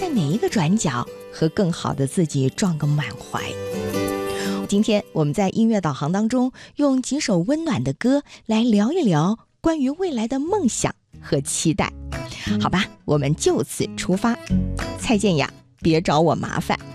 在哪一个转角和更好的自己撞个满怀。今天我们在音乐导航当中，用几首温暖的歌来聊一聊关于未来的梦想和期待。好吧，我们就此出发。蔡健雅，别找我麻烦。